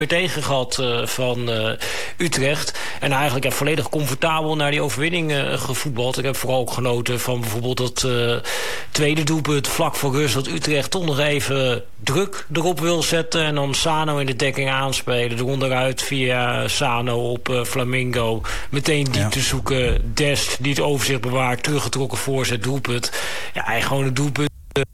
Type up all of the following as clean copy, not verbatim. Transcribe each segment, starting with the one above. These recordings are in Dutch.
tegen gehad van Utrecht. En eigenlijk volledig comfortabel naar die overwinning gevoetbald. Ik heb vooral ook genoten van bijvoorbeeld dat tweede doelpunt vlak voor rust, dat Utrecht toch nog even druk erop wil zetten. En dan Sano in de dekking aanspelen. Eronderuit via Sano op Flamingo. Meteen diep te zoeken. Dest die het overzicht bewaart. Teruggetrokken voorzet doelpunt. Ja, hij gewoon het doelpunt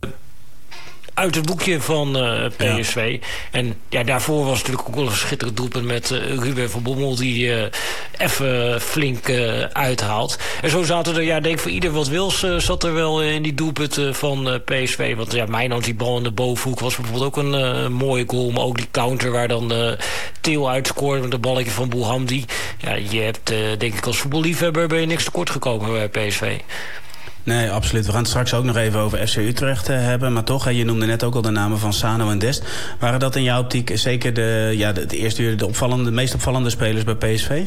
uit het boekje van PSV. Ja. En ja, daarvoor was natuurlijk ook wel een schitterend doelpunt met Ruben van Bommel, die even flink uithaalt. En zo zaten er, denk ik, voor ieder wat wils zat er wel in die doelpunten van PSV. Want ja, Mijnans, die bal in de bovenhoek was bijvoorbeeld ook een mooie goal. Maar ook die counter waar dan Til uitscoorde met een balletje van Bouhamdi. Ja, je hebt, denk ik, als voetballiefhebber ben je niks tekort gekomen bij PSV. Nee, absoluut. We gaan het straks ook nog even over FC Utrecht hebben. Maar toch, je noemde net ook al de namen van Sano en Dest. Waren dat in jouw optiek zeker de eerste uur de meest opvallende spelers bij PSV?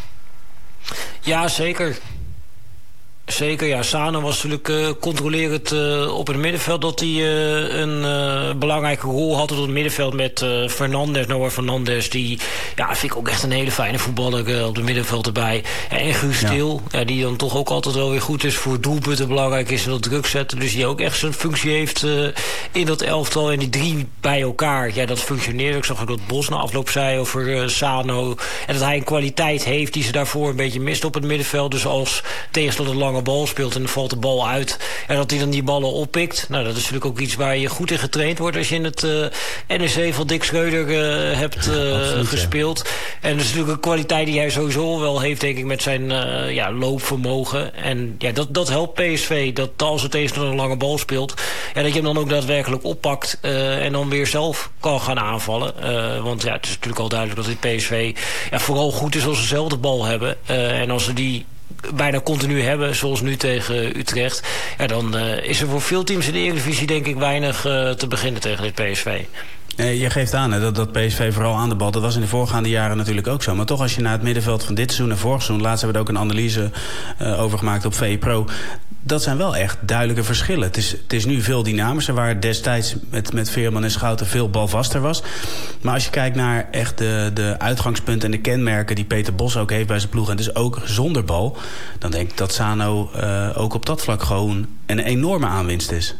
Ja, zeker. Zeker, ja. Sano was natuurlijk controlerend op het middenveld, dat hij een belangrijke rol had op het middenveld met Fernandes, Noah Fernandes. Die, vind ik ook echt een hele fijne voetballer op het middenveld erbij. En Guus Til, die dan toch ook altijd wel weer goed is voor doelpunten, belangrijk is en dat druk zetten. Dus die ook echt zijn functie heeft in dat elftal. En die drie bij elkaar, dat functioneert. Ik zag ook dat Bos na afloop zei over Sano. En dat hij een kwaliteit heeft die ze daarvoor een beetje mist op het middenveld. Dus als tegenstander lange bal speelt en dan valt de bal uit, en dat hij dan die ballen oppikt. Nou, dat is natuurlijk ook iets waar je goed in getraind wordt als je in het NEC van Dick Schreuder hebt gespeeld. Ja. En dat is natuurlijk een kwaliteit die hij sowieso wel heeft, denk ik, met zijn loopvermogen. En dat helpt PSV, dat als het tegenstander een lange bal speelt, dat je hem dan ook daadwerkelijk oppakt en dan weer zelf kan gaan aanvallen. Want het is natuurlijk al duidelijk dat dit PSV vooral goed is als ze zelf de bal hebben. En als ze die bijna continu hebben, zoals nu tegen Utrecht, dan is er voor veel teams in de Eredivisie, denk ik, weinig te beginnen tegen dit PSV. Je geeft aan dat PSV vooral aan de bal. Dat was in de voorgaande jaren natuurlijk ook zo. Maar toch, als je naar het middenveld van dit seizoen en vorig seizoen, laatst hebben we er ook een analyse over gemaakt op VE Pro. Dat zijn wel echt duidelijke verschillen. Het is nu veel dynamischer, waar destijds met Veerman en Schouten veel balvaster was. Maar als je kijkt naar echt de uitgangspunten en de kenmerken die Peter Bos ook heeft bij zijn ploeg, en dus ook zonder bal, dan denk ik dat Sano ook op dat vlak gewoon een enorme aanwinst is.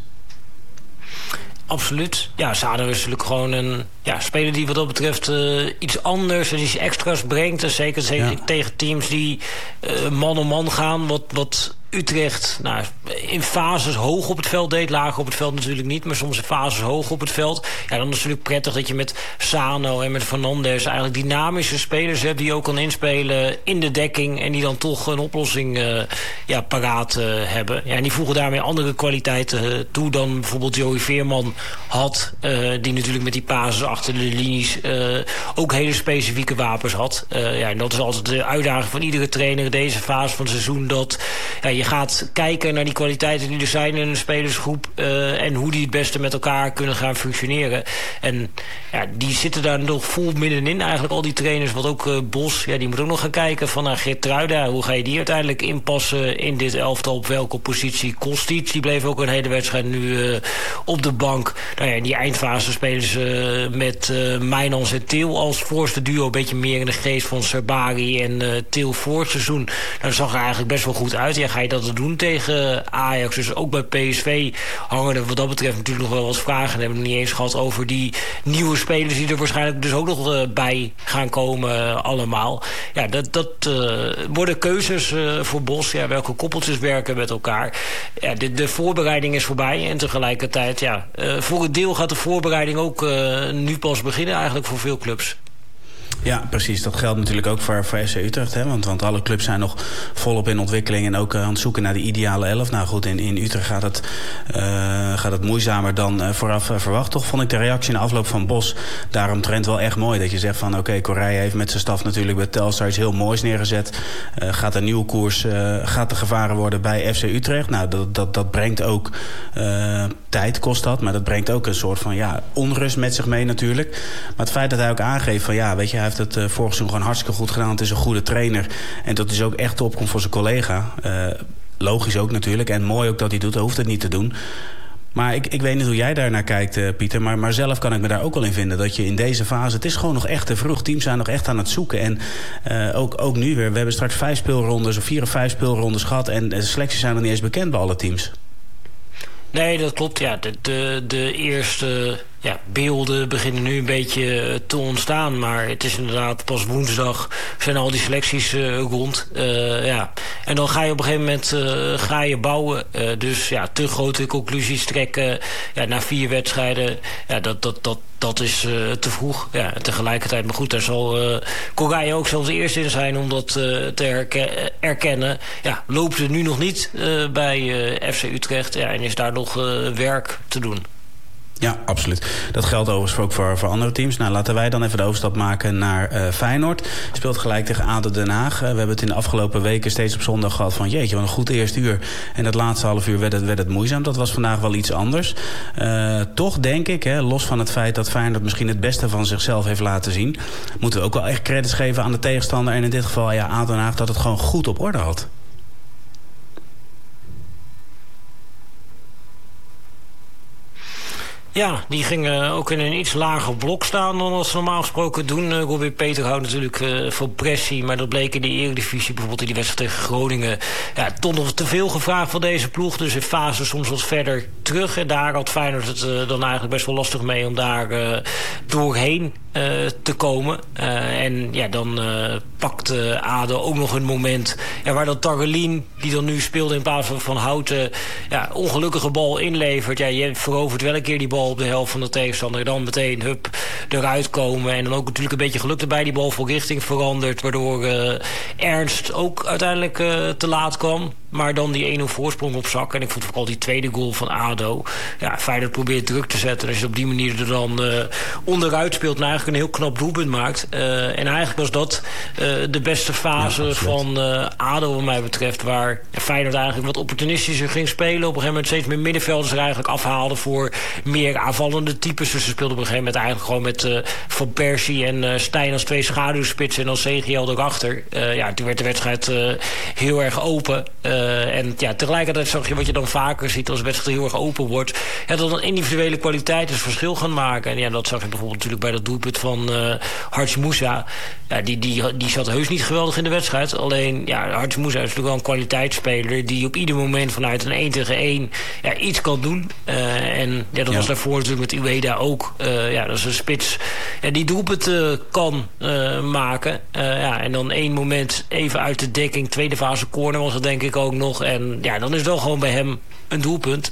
Absoluut. Ja, Sano is natuurlijk gewoon een speler die wat dat betreft iets anders en iets extra's brengt. En zeker tegen teams die man om man gaan, wat Utrecht in fases hoog op het veld deed. Laag op het veld natuurlijk niet, maar soms in fases hoog op het veld. Ja, dan is het natuurlijk prettig dat je met Sano en met Fernandes eigenlijk dynamische spelers hebt die ook kan inspelen in de dekking en die dan toch een oplossing paraat hebben. Ja, en die voegen daarmee andere kwaliteiten toe dan bijvoorbeeld Joey Veerman had. Die natuurlijk met die pases achter de linies ook hele specifieke wapens had. En dat is altijd de uitdaging van iedere trainer in deze fase van het seizoen, dat je gaat kijken naar die kwaliteiten die er zijn in een spelersgroep en hoe die het beste met elkaar kunnen gaan functioneren. En die zitten daar nog vol middenin, eigenlijk al die trainers. Wat ook Bos, die moet ook nog gaan kijken van Geertruida. Hoe ga je die uiteindelijk inpassen in dit elftal? Op welke positie? Kostic, die bleef ook een hele wedstrijd nu op de bank. In die eindfase spelen ze met Mijnans en Til als voorste duo, een beetje meer in de geest van Sabari en Til voor het seizoen. Dat zag er eigenlijk best wel goed uit. Ga je dat doen tegen Ajax? Dus ook bij PSV hangen er wat dat betreft natuurlijk nog wel wat vragen. En hebben we nog niet eens gehad over die nieuwe spelers die er waarschijnlijk dus ook nog bij gaan komen allemaal. Dat worden keuzes voor Bos. Welke koppeltjes werken met elkaar. De voorbereiding is voorbij. En tegelijkertijd, voor een deel gaat de voorbereiding ook nu pas beginnen eigenlijk voor veel clubs. Ja, precies. Dat geldt natuurlijk ook voor FC Utrecht. Hè? Want alle clubs zijn nog volop in ontwikkeling en ook aan het zoeken naar de ideale 11. Nou goed, in Utrecht gaat het moeizamer dan vooraf verwacht. Toch vond ik de reactie in de afloop van Bos daaromtrent wel echt mooi. Dat je zegt van oké, Correia heeft met zijn staf natuurlijk bij Telstar iets heel moois neergezet. Gaat een nieuwe koers, gaat er gevaren worden bij FC Utrecht. Nou, dat brengt ook tijd, kost dat. Maar dat brengt ook een soort van onrust met zich mee natuurlijk. Maar het feit dat hij ook aangeeft van weet je, hij heeft het vorig seizoen gewoon hartstikke goed gedaan. Het is een goede trainer. En dat is ook echt opkomt voor zijn collega. Logisch ook natuurlijk. En mooi ook dat hij doet. Hij hoeft het niet te doen. Maar ik weet niet hoe jij daar naar kijkt, Pieter. Maar zelf kan ik me daar ook wel in vinden. Dat je in deze fase... Het is gewoon nog echt te vroeg. Teams zijn nog echt aan het zoeken. En ook nu weer. We hebben straks 5 speelrondes of 4 of 5 speelrondes gehad. En de selecties zijn nog niet eens bekend bij alle teams. Nee, dat klopt. Ja, de eerste beelden beginnen nu een beetje te ontstaan. Maar het is inderdaad pas woensdag zijn al die selecties rond. En dan ga je op een gegeven moment bouwen. Dus te grote conclusies trekken na 4 wedstrijden. Dat is te vroeg. Ja, tegelijkertijd, maar goed, daar zal Korije ook zelfs de eerste in zijn om dat te erkennen. Ja, loopt het nu nog niet bij FC Utrecht en is daar nog werk te doen. Ja, absoluut. Dat geldt overigens ook voor andere teams. Nou, laten wij dan even de overstap maken naar Feyenoord. Speelt gelijk tegen ADO Den Haag. We hebben het in de afgelopen weken steeds op zondag gehad van... jeetje, wat een goed eerste uur. En dat laatste half uur werd het moeizaam. Dat was vandaag wel iets anders. Toch denk ik, los van het feit dat Feyenoord misschien het beste van zichzelf heeft laten zien... moeten we ook wel echt credits geven aan de tegenstander. En in dit geval ADO Den Haag dat het gewoon goed op orde had. Ja, die gingen ook in een iets lager blok staan dan wat ze normaal gesproken doen. Robin Peter houdt natuurlijk voor pressie, maar dat bleek in de Eredivisie, bijvoorbeeld in die wedstrijd tegen Groningen. Ja, toch nog te veel gevraagd van deze ploeg, dus in fase soms wat verder terug. En daar had Feyenoord het dan eigenlijk best wel lastig mee om daar doorheen te komen. Dan pakt ADO ook nog een moment waar dan Targelien, die dan nu speelde in plaats van Houten, ongelukkige bal inlevert. Ja, je verovert wel een keer die bal op de helft van de tegenstander. Dan meteen eruit komen. En dan ook natuurlijk een beetje geluk erbij. Die bal van richting verandert. Waardoor Ernst ook uiteindelijk te laat kwam. Maar dan die 1-0 voorsprong op zak. En ik vond vooral die tweede goal van ADO. Ja, Feyenoord probeert druk te zetten. En als je op die manier er dan onderuit speelt en eigenlijk een heel knap doelpunt maakt. En eigenlijk was dat de beste fase van ADO wat mij betreft. Waar Feyenoord eigenlijk wat opportunistischer ging spelen. Op een gegeven moment steeds meer middenvelders er eigenlijk afhaalden voor meer aanvallende types. Dus ze speelden op een gegeven moment eigenlijk gewoon met Van Persie en Stijn als 2 schaduwspitsen. En dan CGL erachter. Toen werd de wedstrijd heel erg open. Tegelijkertijd zag je wat je dan vaker ziet als de wedstrijd heel erg open wordt. Dat dan individuele kwaliteit het verschil gaan maken. En dat zag je bijvoorbeeld natuurlijk bij dat doelpunt van Hartje Moussa. Ja, die zat heus niet geweldig in de wedstrijd. Alleen, Hartje Moussa is natuurlijk wel een kwaliteitsspeler die op ieder moment vanuit een 1-tegen-1 iets kan doen. Dat was daarvoor natuurlijk met Ueda ook. Dat is een spits die doelpunten kan maken. En dan 1 moment even uit de dekking. Tweede fase corner was het denk ik ook nog. En dan is het wel gewoon bij hem een doelpunt.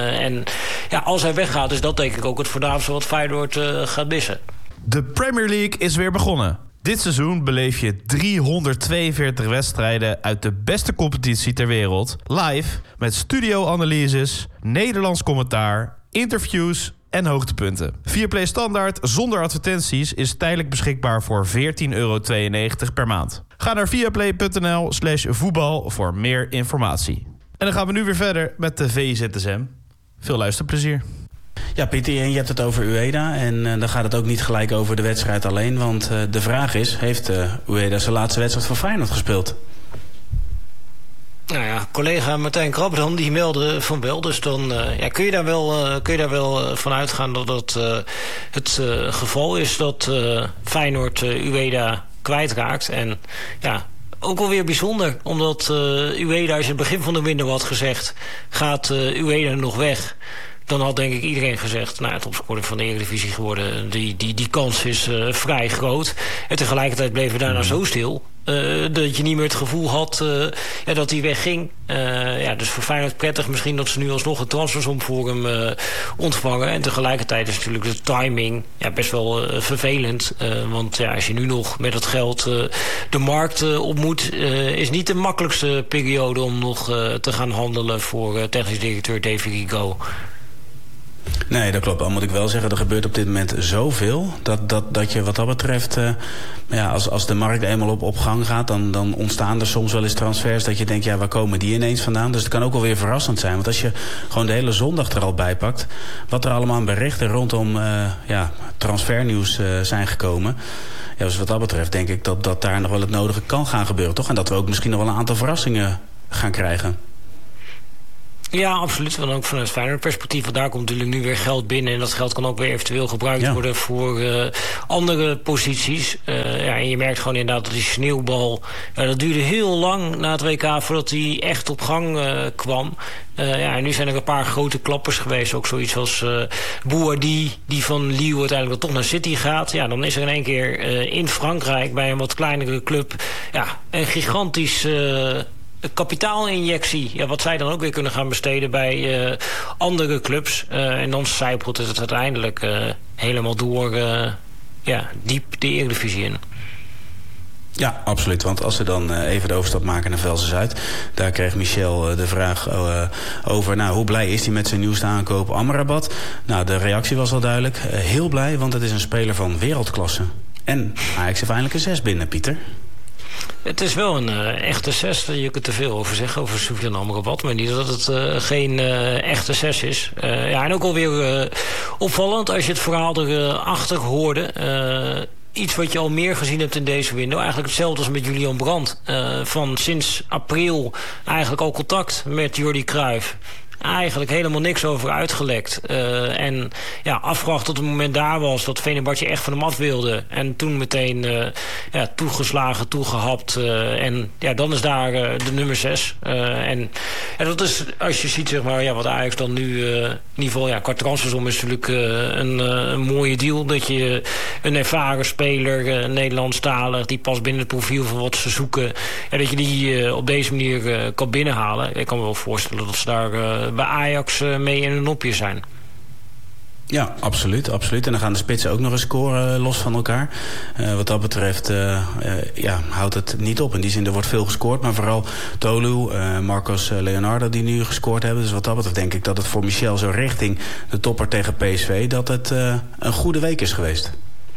Als hij weggaat is dat denk ik ook het voornaamste wat Feyenoord gaat missen. De Premier League is weer begonnen. Dit seizoen beleef je 342 wedstrijden uit de beste competitie ter wereld. Live met studio-analyses, Nederlands commentaar, interviews en hoogtepunten. Viaplay Standaard zonder advertenties is tijdelijk beschikbaar voor €14,92 per maand. Ga naar viaplay.nl/voetbal voor meer informatie. En dan gaan we nu weer verder met de VZSM. Veel luisterplezier. Ja, Pieter, en je hebt het over Ueda. En dan gaat het ook niet gelijk over de wedstrijd alleen. Want de vraag is, heeft Ueda zijn laatste wedstrijd voor Feyenoord gespeeld? Nou ja, collega Martijn Krabbe die meldde van wel. Dus dan kun je daar wel van uitgaan dat dat het geval is dat Feyenoord Ueda kwijtraakt. En ook alweer bijzonder, omdat Ueda, als je in het begin van de window had gezegd, gaat Ueda nog weg. Dan had denk ik iedereen gezegd, topscorer van de Eredivisie geworden. Die kans is vrij groot. En tegelijkertijd bleven we daarna zo stil. Dat je niet meer het gevoel had dat hij wegging. Dus voor Feyenoord prettig misschien dat ze nu alsnog een transfersom voor hem ontvangen. En tegelijkertijd is natuurlijk de timing best wel vervelend. Want als je nu nog met het geld de markt op moet, is niet de makkelijkste periode om nog te gaan handelen voor technisch directeur Davy Rigo. Nee, dat klopt. Al moet ik wel zeggen, er gebeurt op dit moment zoveel dat je wat dat betreft, als de markt eenmaal op gang gaat, dan ontstaan er soms wel eens transfers dat je denkt, waar komen die ineens vandaan? Dus het kan ook wel weer verrassend zijn. Want als je gewoon de hele zondag er al bij pakt, wat er allemaal aan berichten rondom transfernieuws zijn gekomen. Ja, dus wat dat betreft denk ik dat daar nog wel het nodige kan gaan gebeuren, toch? En dat we ook misschien nog wel een aantal verrassingen gaan krijgen. Ja, absoluut. Want ook vanuit Feyenoord perspectief, want daar komt natuurlijk nu weer geld binnen. En dat geld kan ook weer eventueel gebruikt worden voor andere posities. En je merkt gewoon inderdaad dat die sneeuwbal... dat duurde heel lang na het WK voordat die echt op gang kwam. En nu zijn er een paar grote klappers geweest. Ook zoiets als Bouhaddi, die van Lille uiteindelijk toch naar City gaat. Ja, dan is er in één keer in Frankrijk bij een wat kleinere club... een gigantisch... kapitaalinjectie, wat zij dan ook weer kunnen gaan besteden bij andere clubs. En dan zijpelt het uiteindelijk helemaal door diep de Eredivisie in. Ja, absoluut. Want als we dan even de overstap maken naar Velsen Zuid... daar kreeg Michel de vraag over... hoe blij is hij met zijn nieuwste aankoop Amrabat? Nou, de reactie was al duidelijk. Heel blij, want het is een speler van wereldklasse. En Ajax heeft eindelijk een 6 binnen, Pieter. Het is wel een echte 6. Je kunt er veel over zeggen, over Soufiane Amrabat. Maar niet dat het geen echte 6 is. En ook alweer opvallend als je het verhaal erachter hoorde... iets wat je al meer gezien hebt in deze window. Eigenlijk hetzelfde als met Julian Brandt. Van sinds april eigenlijk al contact met Jordi Cruijff. Eigenlijk helemaal niks over uitgelekt. En afgewacht tot het moment daar was... dat Fenerbahce echt van hem af wilde. En toen meteen toegeslagen, toegehapt. En dan is daar de nummer 6. En dat is, als je ziet zeg maar, wat Ajax dan nu... in ieder geval, qua transfersom is natuurlijk een mooie deal. Dat je een ervaren speler, Nederlandstalig... die past binnen het profiel van wat ze zoeken... en dat je die op deze manier kan binnenhalen. Ik kan me wel voorstellen dat ze daar... bij Ajax mee in een nopje zijn. Ja, absoluut, absoluut. En dan gaan de spitsen ook nog eens scoren los van elkaar. Wat dat betreft houdt het niet op. In die zin, er wordt veel gescoord. Maar vooral Tolu, Marcos Leonardo die nu gescoord hebben. Dus wat dat betreft denk ik dat het voor Michel zo richting de topper tegen PSV... dat het een goede week is geweest.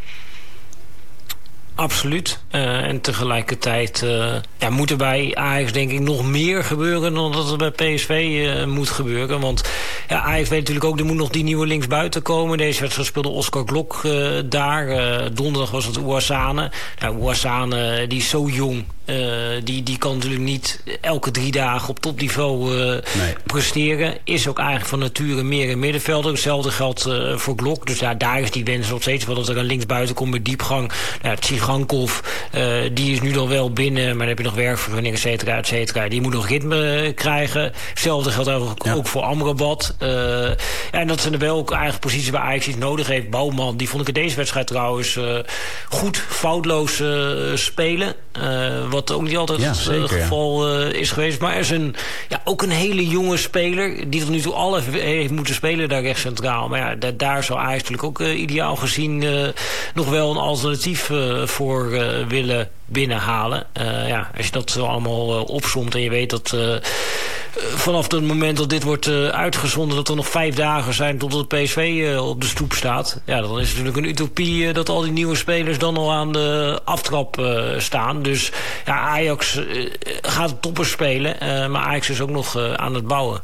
Absoluut. En tegelijkertijd moet er bij Ajax denk ik nog meer gebeuren... dan dat het bij PSV moet gebeuren. Want Ajax weet natuurlijk ook, er moet nog die nieuwe linksbuiten komen. Deze wedstrijd speelde Oscar Glok daar. Donderdag was het Ouassane. Ouassane die is zo jong... Die kan natuurlijk niet elke 3 dagen op topniveau presteren. Is ook eigenlijk van nature meer een middenvelder. Hetzelfde geldt voor Glok. Dus daar is die wens nog steeds wel dat er een linksbuiten komt met diepgang. Tsigankov, die is nu dan wel binnen, maar dan heb je nog werkvergunning, et cetera, et cetera. Die moet nog ritme krijgen. Hetzelfde geldt ook voor Amrabat. En dat zijn er wel ook eigen posities waar Ajax iets nodig heeft. Bouwman, die vond ik in deze wedstrijd trouwens goed, foutloos spelen. Wat ook niet altijd het geval is geweest. Maar er is ook een hele jonge speler... die tot nu toe alle heeft moeten spelen daar rechts centraal. Maar daar zou Ajax natuurlijk ook ideaal gezien... nog wel een alternatief voor willen binnenhalen. Als je dat zo allemaal opsomt en je weet dat... vanaf het moment dat dit wordt uitgezonden... dat er nog 5 dagen zijn totdat de PSV op de stoep staat... dan is het natuurlijk een utopie... dat al die nieuwe spelers dan al aan de aftrap staan. Dus Ajax gaat toppers spelen... maar Ajax is ook nog aan het bouwen.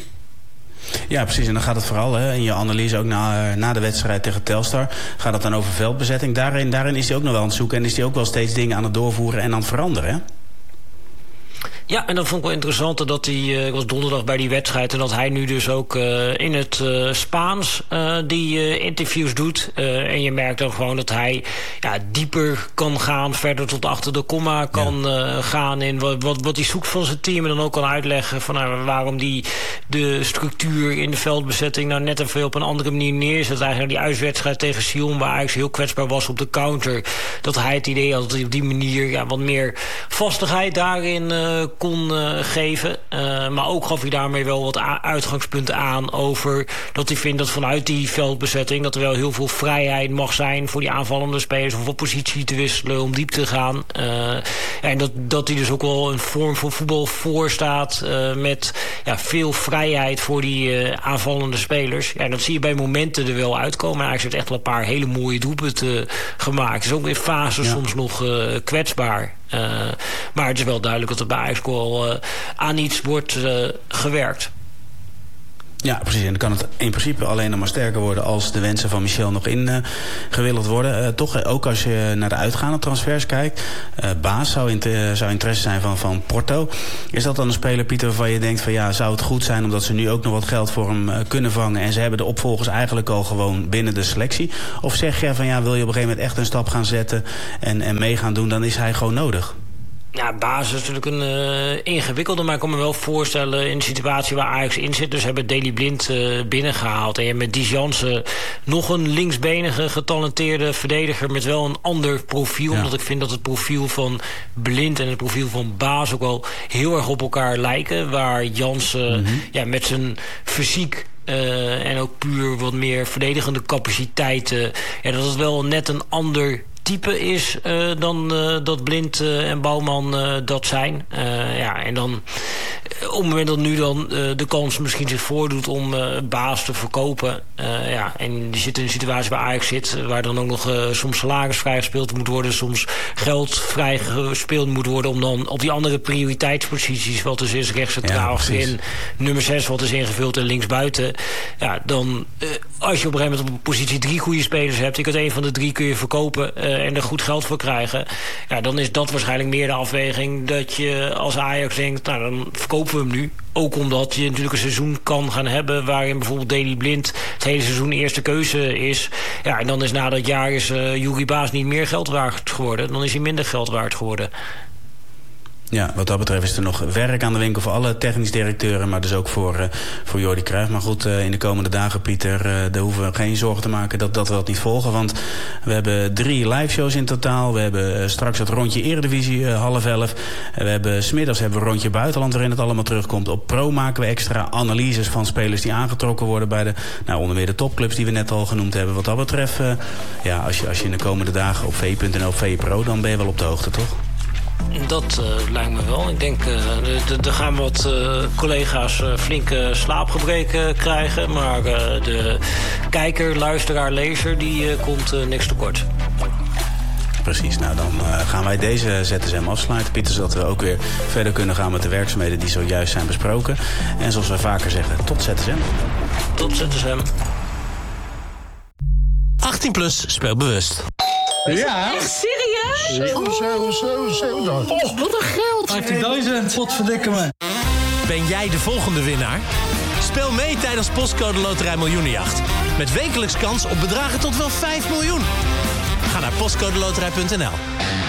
Ja, precies. En dan gaat het vooral in je analyse ook na de wedstrijd tegen Telstar... gaat het dan over veldbezetting. Daarin is hij ook nog wel aan het zoeken... en is hij ook wel steeds dingen aan het doorvoeren en aan het veranderen, hè? Ja, en dat vond ik wel interessant dat hij... ik was donderdag bij die wedstrijd... en dat hij nu dus ook in het Spaans die interviews doet. En je merkt dan gewoon dat hij dieper kan gaan... verder tot achter de komma kan gaan... in wat hij zoekt van zijn team... en dan ook kan uitleggen van waarom die de structuur in de veldbezetting... net even op een andere manier neerzet. Eigenlijk die uitwedstrijd tegen Sion... waar Ajax heel kwetsbaar was op de counter... dat hij het idee had dat hij op die manier... wat meer vastigheid daarin... kon geven. Maar ook gaf hij daarmee wel wat uitgangspunten aan over dat hij vindt dat vanuit die veldbezetting dat er wel heel veel vrijheid mag zijn voor die aanvallende spelers om van positie te wisselen, om diep te gaan. En dat hij dus ook wel een vorm van voetbal voorstaat met veel vrijheid voor die aanvallende spelers. En dat zie je bij momenten er wel uitkomen. Hij heeft echt wel een paar hele mooie doelpunten gemaakt. Is ook in fases soms nog kwetsbaar. Maar het is wel duidelijk dat er bij Ajax wel aan iets wordt gewerkt. Ja, precies. En dan kan het in principe alleen nog maar sterker worden als de wensen van Michel nog ingewilligd worden. Toch, ook als je naar de uitgaande transfers kijkt. Baas zou interesse zijn van Porto. Is dat dan een speler, Pieter, waarvan je denkt van ja, zou het goed zijn omdat ze nu ook nog wat geld voor hem kunnen vangen en ze hebben de opvolgers eigenlijk al gewoon binnen de selectie? Of zeg je van ja, wil je op een gegeven moment echt een stap gaan zetten en mee gaan doen, dan is hij gewoon nodig? Ja, basis is natuurlijk een ingewikkelde, maar ik kan me wel voorstellen in de situatie waar Ajax in zit. Dus ze hebben Daley Blind binnengehaald. En je hebt met Dies Jansen nog een linksbenige, getalenteerde verdediger met wel een ander profiel. Ja. Omdat ik vind dat het profiel van Blind en het profiel van Baas ook wel heel erg op elkaar lijken. Waar Jansen met zijn fysiek en ook puur wat meer verdedigende capaciteiten, dat het wel net een ander type is dan dat Blind en Bouwman dat zijn. En dan op het moment dat nu dan de kans misschien zich voordoet om Baas te verkopen. En die zit in een situatie waar Ajax zit, waar dan ook nog soms salaris vrijgespeeld moet worden, soms geld vrijgespeeld moet worden om dan op die andere prioriteitsposities, wat dus is rechts centraal achterin, nummer 6 wat is ingevuld en linksbuiten. Ja, dan als je op een gegeven moment op positie 3 goede spelers hebt, ik had een van de 3 kun je verkopen en er goed geld voor krijgen. Ja, dan is dat waarschijnlijk meer de afweging dat je als Ajax denkt, nou dan verkopen we hem nu. Ook omdat je natuurlijk een seizoen kan gaan hebben waarin bijvoorbeeld Daley Blind het hele seizoen eerste keuze is. Ja, en dan is na dat jaar is Youri Baas niet meer geld waard geworden. Dan is hij minder geld waard geworden. Ja, wat dat betreft is er nog werk aan de winkel voor alle technisch directeuren, maar dus ook voor Jordi Cruijff. Maar goed, in de komende dagen, Pieter, daar hoeven we geen zorgen te maken dat we dat niet volgen. Want we hebben 3 live shows in totaal. We hebben straks het rondje Eredivisie, 10:30. We hebben 's middags een rondje buitenland waarin het allemaal terugkomt. Op Pro maken we extra analyses van spelers die aangetrokken worden bij de, onder meer de topclubs die we net al genoemd hebben. Wat dat betreft, als je in de komende dagen op v.nl of VPRO, dan ben je wel op de hoogte, toch? Dat lijkt me wel. Ik denk, er gaan wat collega's flinke slaapgebreken krijgen. Maar de kijker, luisteraar, lezer, die komt niks tekort. Precies, nou dan gaan wij deze ZSM afsluiten, Pieter, zodat we ook weer verder kunnen gaan met de werkzaamheden die zojuist zijn besproken. En zoals wij vaker zeggen, tot ZSM. Tot ZSM. 18+ speel bewust. Ja. Echt serieus? Zo. Oh, wat een geld. 15.000. Wat verdikken me. Ben jij de volgende winnaar? Speel mee tijdens Postcode Loterij Miljoenenjacht. Met wekelijks kans op bedragen tot wel 5 miljoen. Ga naar postcodeloterij.nl.